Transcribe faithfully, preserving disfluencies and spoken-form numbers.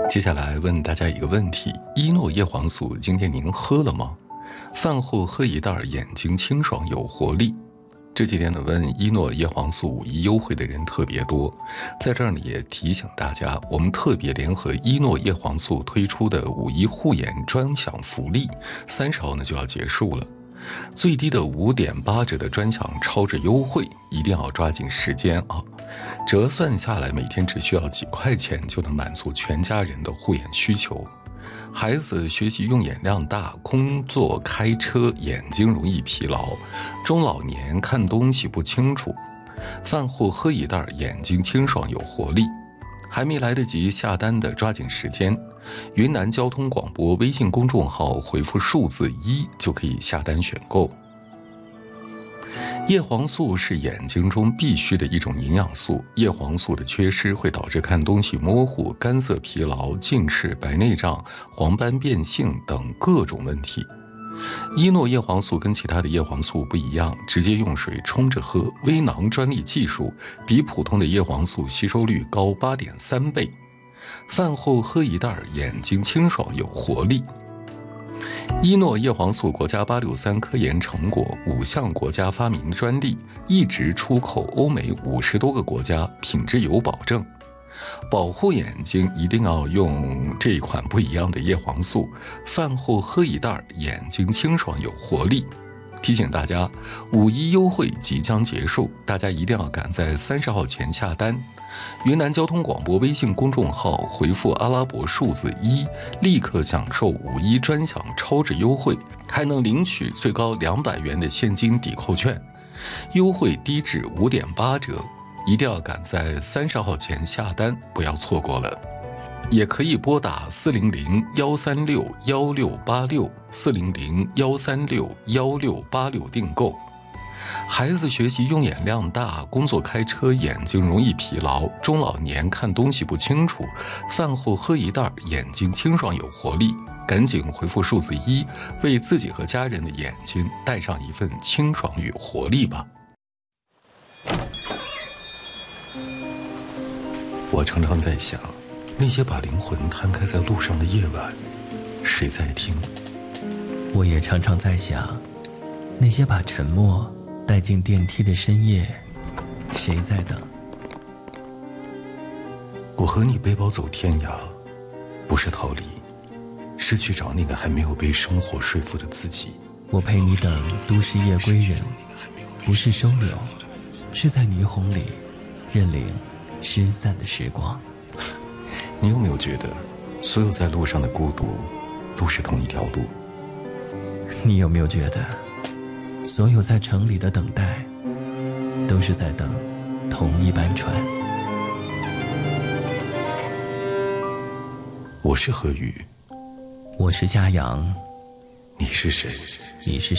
接下来问大家一个问题：依诺叶黄素今天您喝了吗？饭后喝一袋，眼睛清爽有活力。这几天呢，问依诺叶黄素五一优惠的人特别多，在这儿呢也提醒大家，我们特别联合依诺叶黄素推出的五一护眼专享福利，三十号呢就要结束了。最低的五点八折的专享超值优惠，一定要抓紧时间啊！折算下来，每天只需要几块钱就能满足全家人的护眼需求。孩子学习用眼量大，工作开车眼睛容易疲劳，中老年看东西不清楚，饭后喝一袋，眼睛清爽有活力。还没来得及下单的抓紧时间，云南交通广播微信公众号回复数字一就可以下单选购。叶黄素是眼睛中必须的一种营养素，叶黄素的缺失会导致看东西模糊、干涩疲劳、近视、白内障、黄斑变性等各种问题。依诺叶黄素跟其他的叶黄素不一样，直接用水冲着喝，微囊专利技术，比普通的叶黄素吸收率高 八点三倍。饭后喝一袋，眼睛清爽有活力。依诺叶黄素国家八六三科研成果，五项国家发明专利，一直出口欧美五十多个国家，品质有保证。保护眼睛一定要用这一款不一样的叶黄素，饭后喝一袋，眼睛清爽有活力。提醒大家，五一优惠即将结束，大家一定要赶在三十号前下单。云南交通广播微信公众号回复阿拉伯数字一，立刻享受五一专享超值优惠，还能领取最高两百元的现金抵扣券，优惠低至五点八折。一定要赶在三十号前下单，不要错过了。也可以拨打四零零幺三六幺六八六四零零幺三六幺六八六订购。孩子学习用眼量大，工作开车眼睛容易疲劳，中老年看东西不清楚，饭后喝一袋，眼睛清爽有活力。赶紧回复数字一，为自己和家人的眼睛带上一份清爽与活力吧。我常常在想，那些把灵魂摊开在路上的夜晚，谁在听？ 我也常常在想，那些把沉默带进电梯的深夜，谁在等？ 我和你背包走天涯，不是逃离，是去找那个还没有被生活说服的自己。 我陪你等都市夜归人，不是收留，是在霓虹里认领失散的时光。 你有没有觉得，所有在路上的孤独，都是同一条路？ 你有没有觉得，所有在城里的等待，都是在等同一班船？ 我是何宇， 我是嘉阳， 你是谁？ 你是